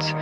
starts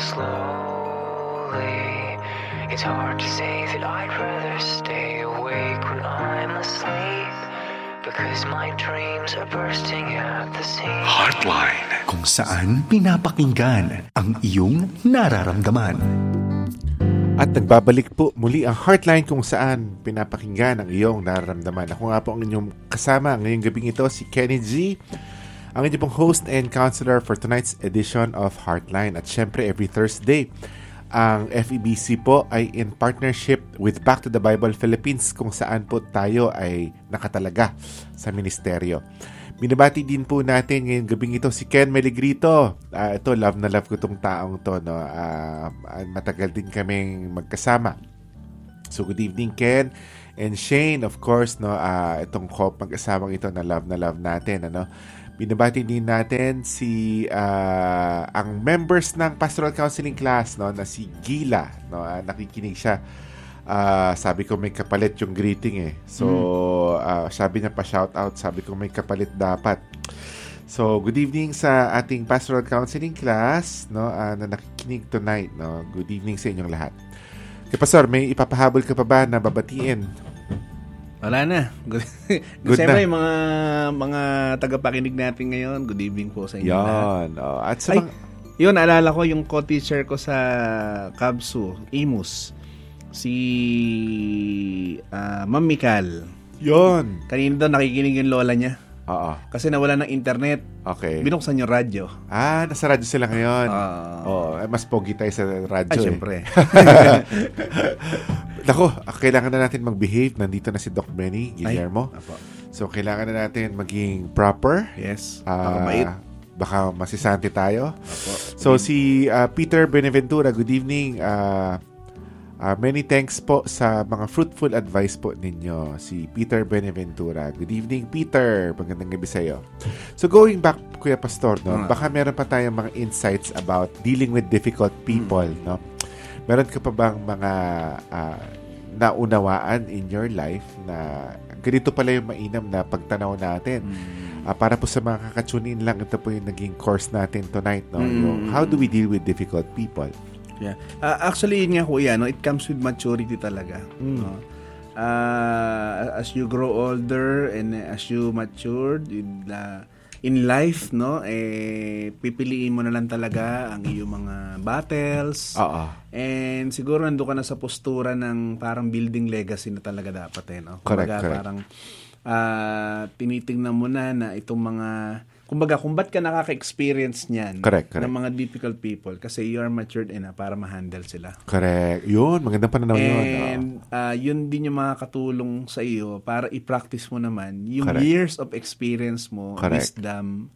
slowly. It's hard to say that I'd rather stay awake when I'm asleep, because my dreams are bursting at the seams. Heartline, kung saan pinapakinggan ang iyong nararamdaman. At nagbabalik po muli ang Heartline kung saan pinapakinggan ang iyong nararamdaman. Ako nga po ang inyong kasama ngayong gabing ito, si Kenny G, ang inyong pong host and counselor for tonight's edition of Heartline. At syempre, every Thursday, ang FEBC po ay in partnership with Back to the Bible Philippines, kung saan po tayo ay nakatalaga sa ministeryo. Binabati din po natin ngayong gabing ito si Ken Meligrito. Ito, love na love ko itong taong to, no? Matagal din kaming magkasama. So, good evening, Ken. And Shane, of course, no? Itong mag-asamang ito na love natin, ano? Binabati din natin si ang members ng pastoral counseling class, no, na si Gila, no, nakikinig siya. Sabi ko may kapalit yung greeting eh. So sabi niya pa shout out, sabi ko may kapalit dapat. So good evening sa ating pastoral counseling class, no, na nakikinig tonight, no. Good evening sa inyong lahat. Kaya Pastor, may ipapahabol ka pa ba na babatiin? Wala na. Good Siyempre, na. Mga tagapakinig natin ngayon, good evening po sa inyo lahat. At sa yun, alala ko yung co-teacher ko sa Kabsu, Imus, si Ma'am Mikal. Yun. Kanina daw nakikinig yung lola niya. Oo. Kasi nawala ng internet. Okay. Binuksan yung radyo. Nasa radyo sila ngayon. Mas pogi tayo sa radyo. Siyempre. Nako, kailangan na natin mag-behave. Nandito na si Doc Benny Guillermo. Apo. So, kailangan na natin maging proper. Yes. Baka masisante tayo. Apo. So, si Peter Beneventura, good evening. Many thanks po sa mga fruitful advice po ninyo. Si Peter Beneventura. Good evening, Peter. Magandang gabi sa iyo. So, going back, Kuya Pastor, no, baka meron pa tayong mga insights about dealing with difficult people, no? Meron ka pa bang mga naunawaan in your life na ganito pala yung mainam na pagtanaw natin? Para po sa mga kakatunin lang, ito po yung naging course natin tonight, no? Yung how do we deal with difficult people? Yeah. Actually, yun nga Kuya, no, it comes with maturity talaga. No? As you grow older and as you matured in life, no, pipiliin mo na lang talaga ang iyong mga battles. And siguro nandun ka na sa postura ng parang building legacy na talaga dapat, no? Correct. Parang tinitingnan mo na itong mga, kumbaga, kung ba't ka nakaka-experience niyan ng mga difficult people, kasi you are matured enough para ma-handle sila. Correct. Yun, magandang pananaw yun. And yun din yung makakatulong sa iyo para i-practice mo naman yung years of experience mo, wisdom,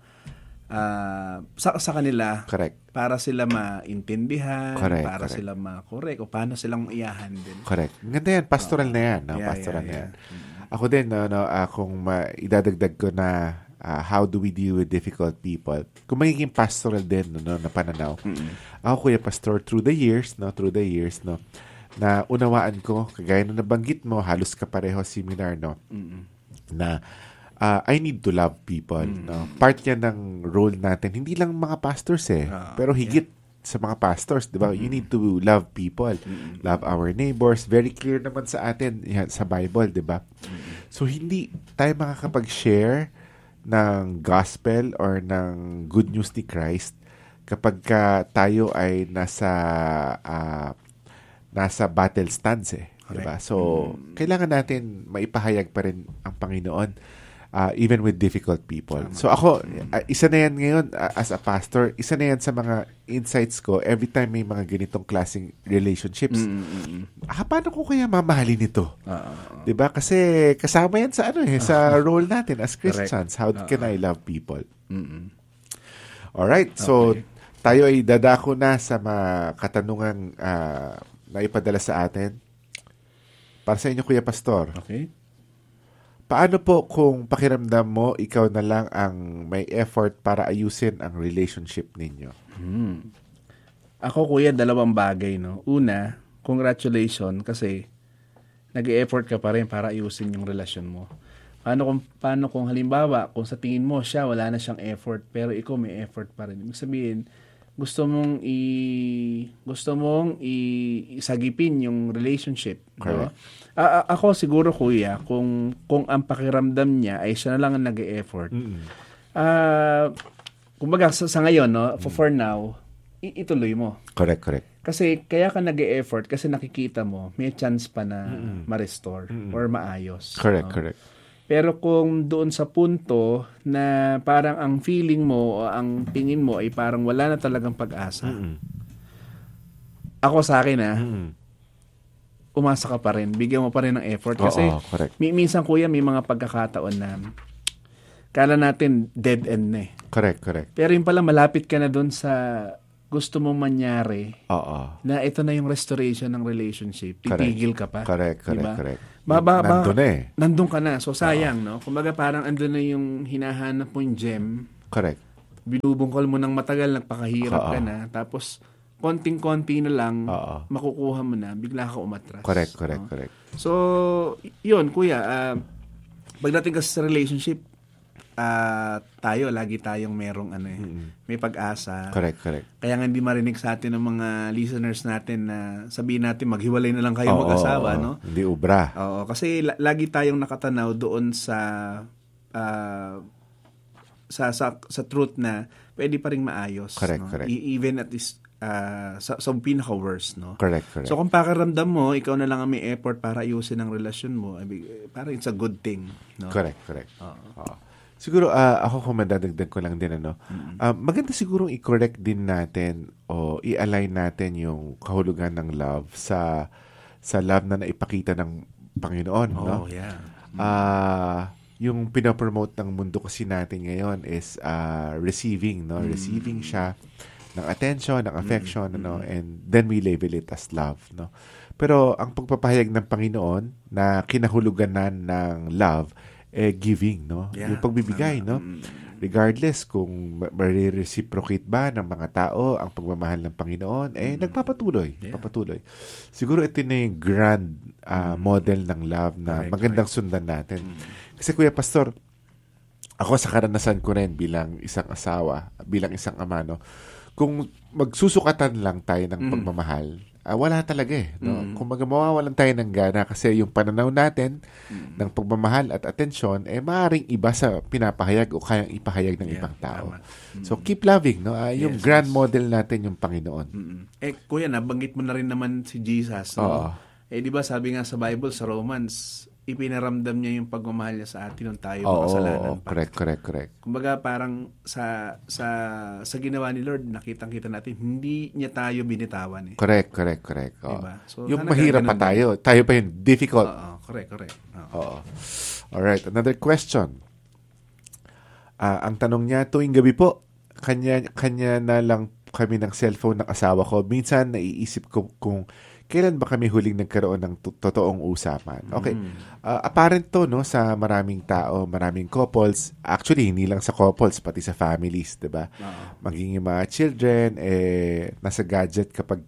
sa kanila. Correct. Para sila maintindihan, para sila ma-correct, o paano silang i-handle. Correct. Ganda yan. Pastoral na yan. Pastoral na yan. Ako din, kung idadagdag ko na how do we deal with difficult people, kung magiging pastoral din, no, na pananaw. Ako, Kuya Pastor, through the years, no, na unawaan ko, kagaya na nabanggit mo, halos kapareho seminar, no, na I need to love people. No? Part yan ng role natin. Hindi lang mga pastors pero higit sa mga pastors, di ba? You need to love people. Love our neighbors. Very clear naman sa atin sa Bible, di ba? So, hindi tayo makakapag-share ng gospel or ng good news ni Christ kapag tayo ay nasa battle stance, diba? So, kailangan natin maipahayag pa rin ang Panginoon even with difficult people. So, ako, isa na yan ngayon as a pastor, isa na yan sa mga insights ko every time may mga ganitong klaseng relationships. Paano ko kaya mamahalin ito? Diba? Kasi kasama yan sa sa role natin as Christians. How can I love people? Alright, so tayo ay dadako na sa mga katanungang na ipadala sa atin. Para sa inyo, Kuya Pastor. Okay. Paano po kung pakiramdam mo ikaw na lang ang may effort para ayusin ang relationship ninyo? Ako, Kuya, dalawang bagay, no? Una, congratulations kasi nag-e-effort ka pa rin para ayusin yung relasyon mo. Paano kung halimbawa, kung sa tingin mo siya, wala na siyang effort, pero ikaw may effort pa rin. Ibig sabihin, gusto mong isagipin yung relationship, no? Ako siguro kuya, kung ang pakiramdam niya ay siya na lang ang nag-e-effort. Kumbaga sa ngayon, no, for now, ituloy mo. Correct. Kasi kaya ka nag-e-effort kasi nakikita mo may chance pa na ma-restore or maayos. Correct. Pero kung doon sa punto na parang ang feeling mo o ang tingin mo ay parang wala na talagang pag-asa. Ako sa akin umasa ka pa rin. Bigyan mo pa rin ng effort. Kasi minsan kuya may mga pagkakataon na kala natin dead end na eh. Correct. Pero yung pala malapit ka na doon sa gusto mong mangyari na ito na yung restoration ng relationship. Titigil ka pa. Correct. Nandun na eh. Nandun ka na. So, sayang, no? Kumbaga, parang andun na yung hinahanap mong gem. Correct. Binubungkol mo ng matagal, nagpakahirap ka na. Tapos, konting-konti na lang, makukuha mo na, bigla ka umatras. Correct. So, yun, kuya, pagdating kasi sa relationship, lagi tayong merong may pag-asa. Correct. Kaya nga hindi marinig sa atin ng mga listeners natin na sabihin natin maghiwalay na lang kayo mag-asawa, no? Hindi ubra. Oo, kasi lagi tayong nakatanaw doon sa truth na pwede pa ring maayos. Correct. Even at this sa pinaka-worst, no? Correct. So kung pakiramdam mo, ikaw na lang ang may effort para ayusin ang relasyon mo, parang it's a good thing, no? Correct. Siguro, ako kung madadagdag ko lang din, maganda siguro i-correct din natin o i-align natin yung kahulugan ng love sa love na naipakita ng Panginoon. Yung pinopromote ng mundo kasi natin ngayon is receiving, no? Receiving siya ng attention, ng affection, and then we label it as love, no? Pero ang pagpapahayag ng Panginoon na kinahuluganan ng love giving, no? Yung pagbibigay, no? Regardless kung ma-reciprocate ba ng mga tao ang pagmamahal ng Panginoon, nagpapatuloy. Siguro ito na yung grand model ng love na magandang sundan natin. Kasi Kuya Pastor, ako sa karanasan ko rin bilang isang asawa, bilang isang ama, no? Kung magsusukatan lang tayo ng pagmamahal, wala talaga no? Kung mawawalan tayo ng gana kasi yung pananaw natin ng pagmamahal at atensyon maaaring iba sa pinapahayag o kayang ipahayag ng ibang tao. So keep loving, no? Yung grand model natin yung Panginoon. Kuya, nabanggit mo na rin naman si Jesus, no? Di ba sabi nga sa Bible, sa Romans, ipinaramdam niya yung pagmamahal niya sa atin nung tayo makasalanan pa. Correct. Kumbaga parang sa ginawa ni Lord, nakitang-kita natin, hindi niya tayo binitawan. Correct. Diba? So, yung mahirap pa tayo pa yung difficult. Correct. Alright, another question. Ang tanong niya, tuwing gabi po, kanya na lang kami ng cellphone ng asawa ko. Minsan naiisip ko kung kailan ba kami huling nagkaroon ng totoong usapan? Okay. Apparent to, no, sa maraming tao, maraming couples. Actually, hindi lang sa couples, pati sa families, diba? Maging yung mga children, nasa gadget kapag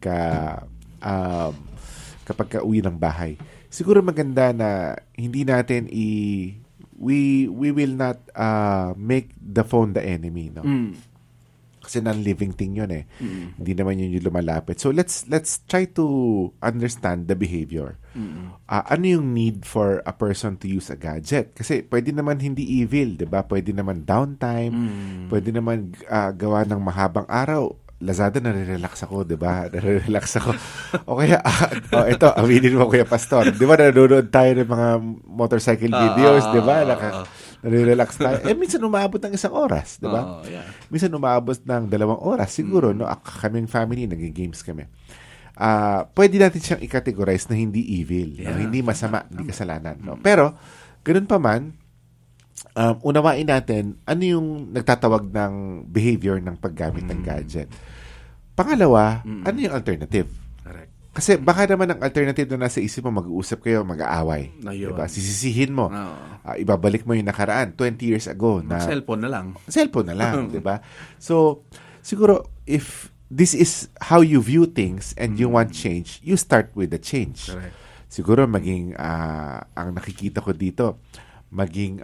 uwi ng bahay. Siguro maganda na hindi natin we will not make the phone the enemy, no? Kasi non-living thing yun Hindi naman yun yung lumalapit. So let's try to understand the behavior. Ano yung need for a person to use a gadget? Kasi pwede naman hindi evil, diba? Pwede naman downtime, pwede naman gawa ng mahabang araw. Lazada, nare-relax ako, diba? Nare-relax ako. O kaya, ito, aminin mo, Kuya Pastor. Diba, nanonood tayo ng mga motorcycle videos, diba? Nare-relax tayo. Minsan umabot ng 1 oras, diba? Minsan umabot ng 2 oras. Siguro, no, kaming family, nag-games kami. Pwede natin siyang i-categorize na hindi evil, no? Hindi masama, hindi kasalanan. No? Pero, ganun pa man, unawain natin ano yung nagtatawag ng behavior ng paggamit ng gadget. Pangalawa, ano yung alternative? Correct. Kasi baka naman ang alternative na nasa isip mo, mag-uusap kayo, mag-aaway. Diba? Sisisihin mo. Ibabalik mo yung nakaraan, 20 years ago. Cellphone na lang. Diba? So, siguro, if this is how you view things and you want change, you start with the change. Correct. Siguro, maging, ang nakikita ko dito, maging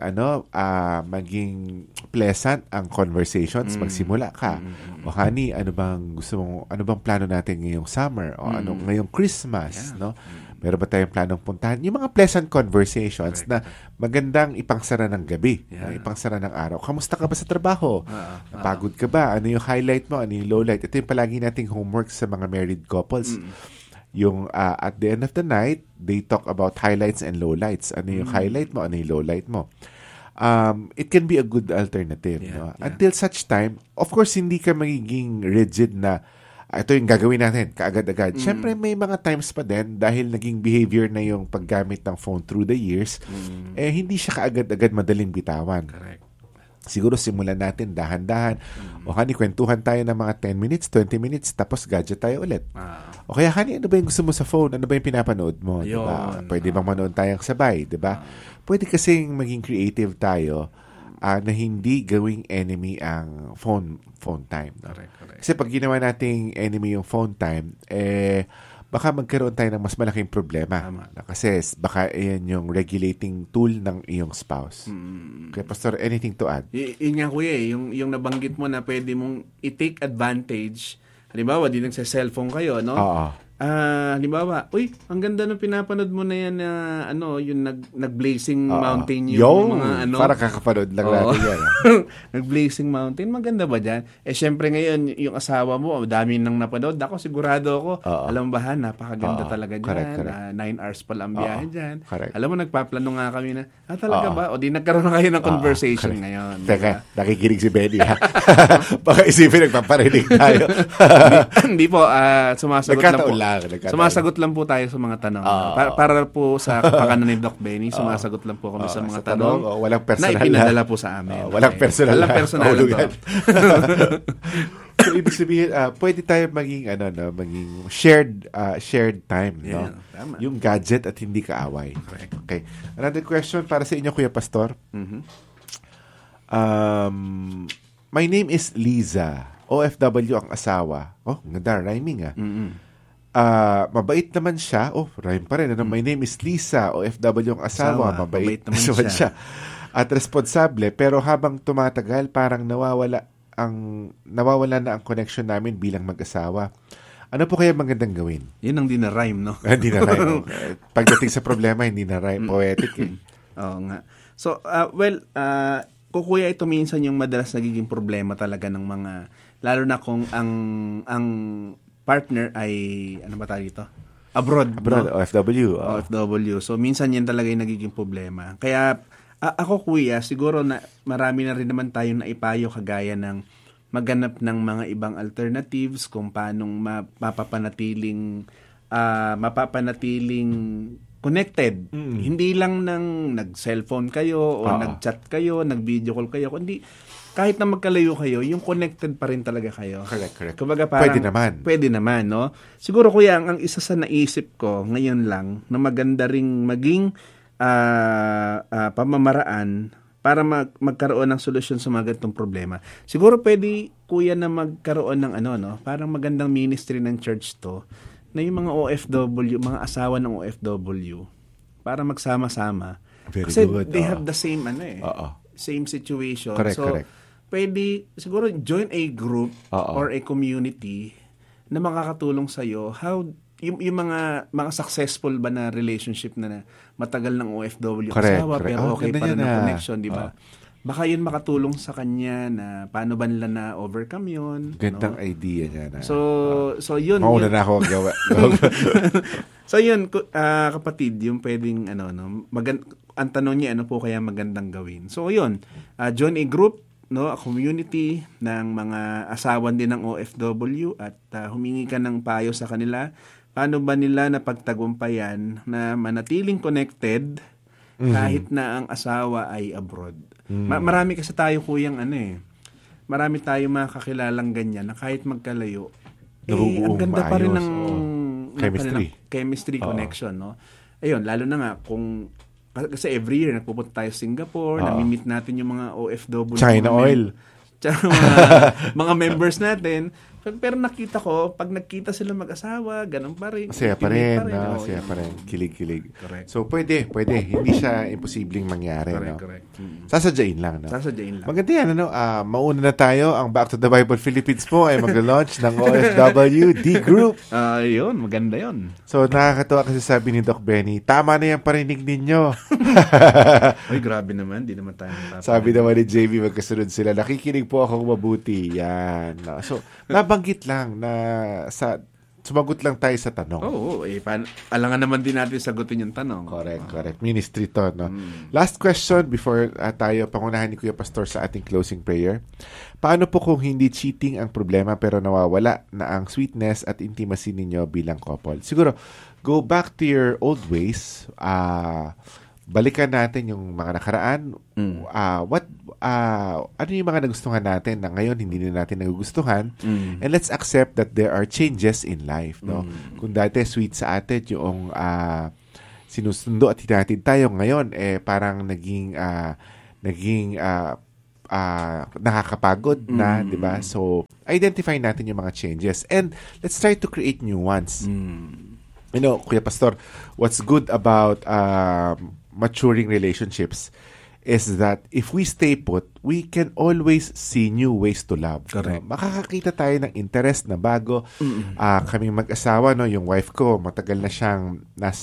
maging pleasant ang conversations, magsimula ka. O honey, ano bang plano natin ngayong summer o ngayong Christmas, no? Meron ba tayong planong puntahan? Yung mga pleasant conversations na magandang ipangsara ng gabi, ipangsara ng araw. Kamusta ka ba sa trabaho? Napagod ka ba? Ano yung highlight mo? Ano yung lowlight? Ito yung palagi nating homework sa mga married couples. Yung at the end of the night, they talk about highlights and lowlights. Ano yung highlight mo? Ano yung lowlight mo? It can be a good alternative. No? Until such time, of course, hindi ka magiging rigid na ito yung gagawin natin, kaagad-agad. Siyempre, may mga times pa din, dahil naging behavior na yung paggamit ng phone through the years, hindi siya kaagad-agad madaling bitawan. Correct. Siguro simulan natin dahan-dahan. O honey, kwentuhan tayo ng mga 10 minutes, 20 minutes, tapos gadget tayo ulit. O kaya honey, ano ba yung gusto mo sa phone? Ano ba yung pinapanood mo? Diba? Pwede bang manood tayong sabay? Diba? Pwede kasing maging creative tayo na hindi gawing enemy ang phone time. No? Correct. Kasi pag ginawa nating enemy yung phone time, baka magkaroon tayo ng mas malaking problema. Kasi baka yan yung regulating tool ng iyong spouse. Okay, Pastor, anything to add? Yun nga kuya, yung nabanggit mo na pwede mong i-take advantage. Halimbawa, di nagsa-cellphone kayo, no? Oo. Halimbawa, ang ganda ng pinapanood mo na yan na yung nag-blazing mountain yung mga para kakapanood lang natin yan. Nag-blazing mountain, maganda ba dyan? Syempre ngayon, yung asawa mo, dami nang napanood. Ako, sigurado ako, alam mo ba, napakaganda talaga dyan. Correct. 9 hours pa lang biyahe dyan. Correct. Alam mo, nagpaplano nga kami na, talaga ba? O di nagkaroon na kayo ng conversation ngayon. Teka, nakikinig si Benny, ha? Baka isipin, nagpaparinig tayo. Hindi po, sumasagot lang po. Sumasagot lang po tayo sa mga tanong. Para po sa kapakanan ni Doc Benny, sumasagot lang po kami sa mga tanong walang personal na ipinadala po sa amin. Walang personal. Walang personal. So, ibig sabihin, pwede tayo maging shared time, no? Tama. Yung gadget at hindi kaaway. Okay. Another question para sa inyo, Kuya Pastor. My name is Liza. OFW ang asawa. Ganda, rhyming mabait naman siya. Rhyme pa rin. My name is Lisa. OFW ang asawa. Mabait naman siya. At responsable. Pero habang tumatagal, parang nawawala na ang connection namin bilang mag-asawa. Ano po kaya magandang gawin? Yun ang di na rhyme, no? Hindi na rhyme. Pagdating sa problema, hindi na rhyme. Poetic Oo nga. So, kukuya, ito minsan yung madalas nagiging problema talaga ng mga, lalo na kung ang partner ay, ano ba tayo dito? Abroad, no? OFW. So, minsan yan talaga yung nagiging problema. Kaya, ako kuya, siguro na marami na rin naman tayong naipayo kagaya ng maghanap ng mga ibang alternatives kung paanong mapapanatiling connected. Hindi lang nag-cellphone kayo o nag-chat kayo, nag-video call kayo, kundi kahit na magkalayo kayo, yung connected pa rin talaga kayo. Correct. Kumbaga parang, Pwede naman, no? Siguro kuya, ang isa sa naisip ko ngayon lang na maganda ring maging pamamaraan para magkaroon ng solusyon sa mga ganitong problema. Siguro pwede, kuya, na magkaroon ng parang magandang ministry ng church to, na yung mga OFW, mga asawa ng OFW, para magsama-sama. Kasi good. They have the same same situation. Correct. Pwede siguro join a group or a community na makakatulong sa iyo yung mga successful ba na relationship na matagal ng OFW asawa pero okay pa rin ang connection, di ba? Baka yun makatulong sa kanya na paano ba nila na overcome yun. Gandang idea niya na. So yun. Mauna na ako gawa. So yun, kapatid, yung pwedeng ang tanong niya, ano po kaya magandang gawin? So yun, join a group, no, a community ng mga asawan din ng OFW at humingi ka ng payo sa kanila. Paano ba nila napagtagumpayan na manatiling connected kahit na ang asawa ay abroad? Marami kasi tayo kuyang marami tayong mga kakilalang ganyan na kahit magkalayo, ang ganda pa rin ng chemistry connection, no? Ayun, lalo na nga kung kasi every year nagpupunta tayo sa Singapore, nami-meet natin yung mga OFW. China Oil. Mga members natin. Pero nakita ko, pag nagkita sila mag-asawa, ganun pa rin. Masaya pa rin, intimate no? Oo, Masaya yun. pa rin. Kilig-kilig. Correct. So, pwede. Hindi siya imposibleng mangyari, no? Correct. Sasadyain lang, no? Sasadyain lang. Maganda yan, ano? Mauna na tayo. Ang Back to the Bible Philippines po ay mag-launch ng OFW D-Group. Yun, maganda yun. So, nakakatawa kasi sabi ni Doc Benny, tama na yung parinig ninyo. Ay, grabe naman. Di naman tayo Sabi naman ni JB, magkasunod sila. Nakikinig po akong mabuti. Yan. No? So, nabanggit lang na sumagot lang tayo sa tanong. Oo, alangan naman din natin sagutin yung tanong. Correct. Ministry to, no? Last question before tayo pangunahan ni Kuya Pastor sa ating closing prayer. Paano po kung hindi cheating ang problema pero nawawala na ang sweetness at intimacy ninyo bilang couple? Siguro, go back to your old ways. Balikan natin yung mga nakaraan. Ano yung mga nagustuhan natin na ngayon hindi na natin nagugustuhan, and let's accept that there are changes in life, no? Kung dati sweet sa atin yung sinusundo at hinatid tayo, ngayon parang naging nakakapagod na, 'di ba? So identify natin yung mga changes and let's try to create new ones. You know, Kuya Pastor, what's good about maturing relationships is that if we stay put, we can always see new ways to love. Correct. No? Makakakita tayo ng interest na bago. Kaming mag-asawa, no, yung wife ko, matagal na siyang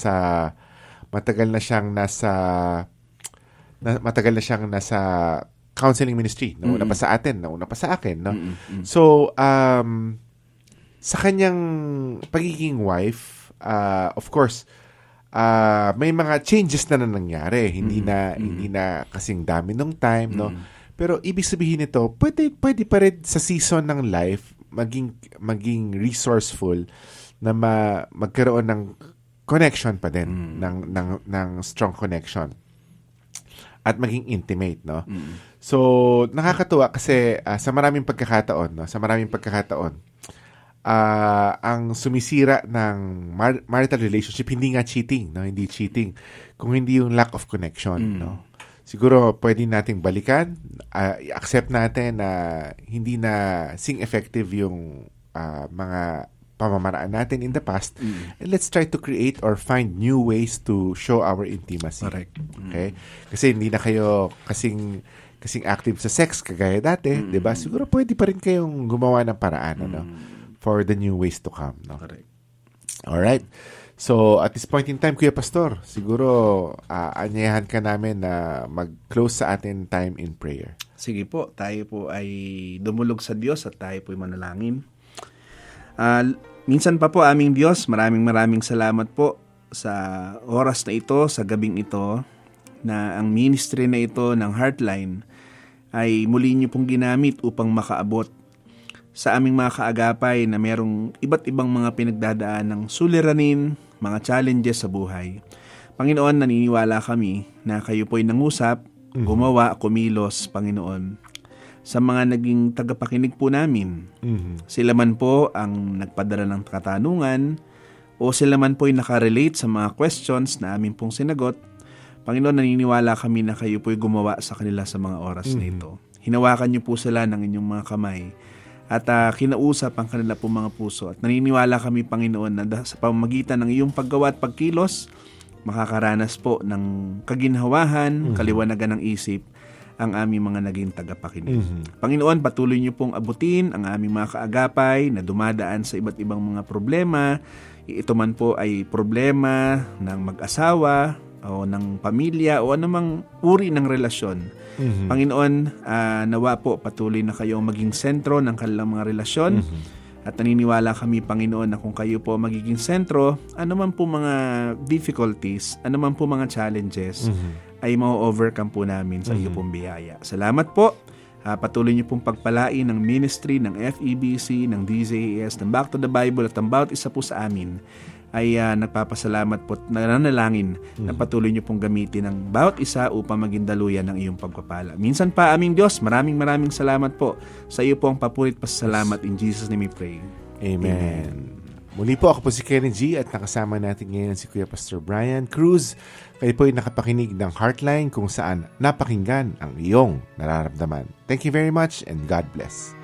nasa counseling ministry. Nauna pa sa akin, no? So, sa kanyang pagiging wife, of course, may mga changes na nangyari. Hindi na kasing dami nung time, no? Pero ibig sabihin nito, pwede pa rin sa season ng life maging resourceful na magkaroon ng connection pa din, ng strong connection. At maging intimate, no? So, nakakatuwa kasi sa maraming pagkakataon, ang sumisira ng marital relationship hindi nga cheating, no? Hindi cheating, kung hindi yung lack of connection, no? Siguro pwede nating balikan, accept natin na hindi na sing effective yung mga pamamaraan natin in the past, and let's try to create or find new ways to show our intimacy. Correct. Okay? Kasi hindi na kayo kasing active sa sex kagaya dati, 'di ba? Siguro pwede pa rin kayong gumawa ng paraan, ano, for the new ways to come, no? Correct. All right. So, at this point in time, Kuya Pastor, siguro anyayahan ka namin na mag-close sa atin time in prayer. Sige po, tayo po ay dumulog sa Diyos at tayo po ay manalangin. Minsan pa po, aming Diyos, maraming salamat po sa oras na ito, sa gabing ito, na ang ministry na ito ng Heartline ay muli niyo pong ginamit upang makaabot sa aming mga kaagapay na merong iba't ibang mga pinagdadaan ng suliranin, mga challenges sa buhay. Panginoon, naniniwala kami na kayo po'y nangusap, gumawa, kumilos, Panginoon, sa mga naging tagapakinig po namin. Sila man po ang nagpadala ng katanungan o sila man po'y nakarelate sa mga questions na amin pong sinagot. Panginoon, naniniwala kami na kayo po'y gumawa sa kanila sa mga oras na ito. Hinawakan niyo po sila ng inyong mga kamay at kinausap ang kanila po mga puso. At naniniwala kami, Panginoon, na sa pamamagitan ng iyong paggawa at pagkilos, makakaranas po ng kaginhawahan, kaliwanagan ng isip, ang aming mga naging tagapakinig. Panginoon, patuloy niyo pong abutin ang aming mga kaagapay na dumadaan sa iba't ibang mga problema. Ito man po ay problema ng mag-asawa o ng pamilya o anumang uri ng relasyon. Panginoon, nawa po patuloy na kayong maging sentro ng kanilang mga relasyon. At naniniwala kami, Panginoon, na kung kayo po magiging sentro, anuman po mga difficulties, anuman po mga challenges, ay ma-overcome po namin sa iyo pong biyaya. Salamat po. Patuloy niyo pong pagpalain ng ministry ng FEBC, ng DZAS, ng Back to the Bible at ang bawat isa po sa amin ay nagpapasalamat po at nananalangin na patuloy niyo pong gamitin ng bawat isa upang maging daluyan ng iyong pagpapala. Minsan pa, aming Diyos, maraming salamat po sa iyo pong papurit pasasalamat. In Jesus' name we pray. Amen. Muli po, ako po si Kenny G at nakasama natin ngayon si Kuya Pastor Brian Cruz. Kayo po ay nakapakinig ng Heartline kung saan napakinggan ang iyong nararamdaman. Thank you very much and God bless.